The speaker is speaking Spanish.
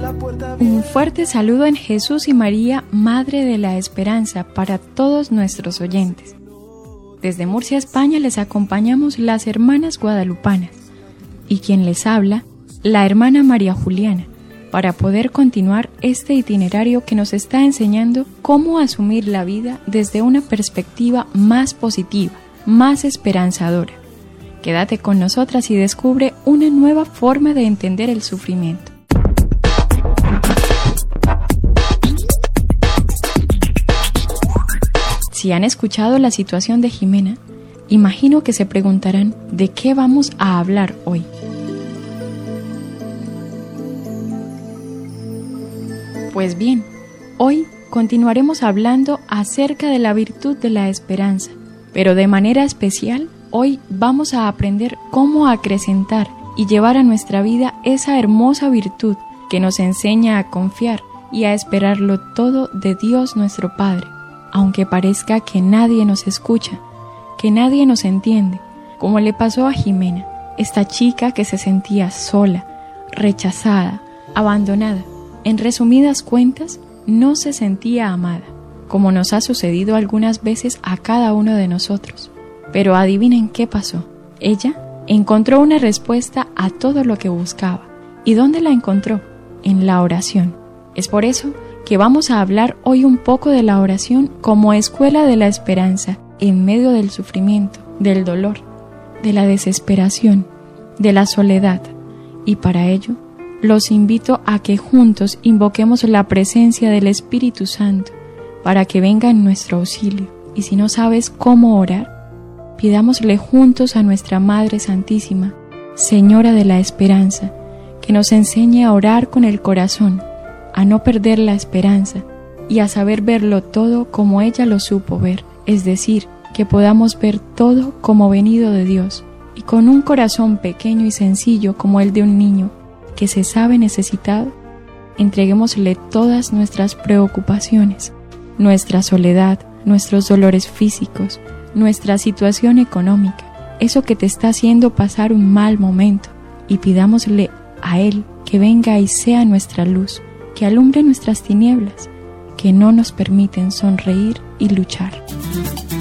Un fuerte saludo en Jesús y María, Madre de la Esperanza, para todos nuestros oyentes. Desde Murcia, España, les acompañamos las hermanas guadalupanas y quien les habla, la hermana María Juliana, para poder continuar este itinerario que nos está enseñando cómo asumir la vida desde una perspectiva más positiva, más esperanzadora. Quédate con nosotras y descubre una nueva forma de entender el sufrimiento. Si han escuchado la situación de Jimena, imagino que se preguntarán de qué vamos a hablar hoy. Pues bien, hoy continuaremos hablando acerca de la virtud de la esperanza, pero de manera especial, hoy vamos a aprender cómo acrecentar y llevar a nuestra vida esa hermosa virtud que nos enseña a confiar y a esperarlo todo de Dios nuestro Padre, aunque parezca que nadie nos escucha, que nadie nos entiende, como le pasó a Jimena, esta chica que se sentía sola, rechazada, abandonada. En resumidas cuentas, no se sentía amada, como nos ha sucedido algunas veces a cada uno de nosotros. Pero adivinen qué pasó. Ella encontró una respuesta a todo lo que buscaba. ¿Y dónde la encontró? En la oración. Es por eso que vamos a hablar hoy un poco de la oración como escuela de la esperanza en medio del sufrimiento, del dolor, de la desesperación, de la soledad. Y para ello, los invito a que juntos invoquemos la presencia del Espíritu Santo para que venga en nuestro auxilio. Y si no sabes cómo orar, pidámosle juntos a nuestra Madre Santísima, Señora de la Esperanza, que nos enseñe a orar con el corazón, a no perder la esperanza y a saber verlo todo como ella lo supo ver, es decir, que podamos ver todo como venido de Dios y con un corazón pequeño y sencillo como el de un niño que se sabe necesitado, entreguémosle todas nuestras preocupaciones, nuestra soledad, nuestros dolores físicos, nuestra situación económica, eso que te está haciendo pasar un mal momento, y pidámosle a Él que venga y sea nuestra luz, que alumbre nuestras tinieblas, que no nos permiten sonreír y luchar.